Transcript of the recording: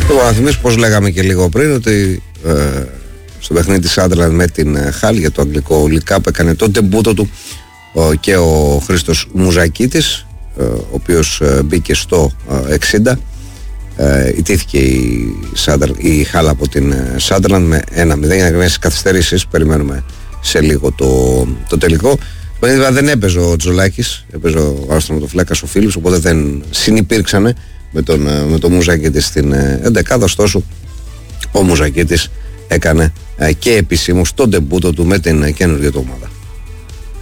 Λοιπόν, να θυμίσω πως λέγαμε και λίγο πριν ότι στο παιχνίδι της Sunderland με την Χάλ για το αγγλικό League Cup έκανε το ντεμπούτο του και ο Χρήστος Μουζακίτης, ο οποίος μπήκε στο 60. Ιτήθηκε η Χάλ από την Sunderland με 1-0 για να κρίνει καθυστερήσεις. Περιμένουμε σε λίγο το τελικό. Δεν έπαιζε ο Τζολάκης, έπαιζε ο αστροματοφυλάκας ο Φίλιπς, οπότε δεν συνυπήρξανε με τον Μουζακίτη στην 11. Ωστόσο ο Μουζακίτης έκανε και επισήμως τον ντεμπούτο του με την καινούργια του ομάδα.